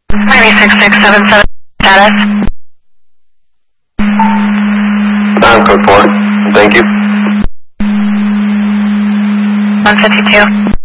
Miami 6677 status. Code 4. Thank you. 152.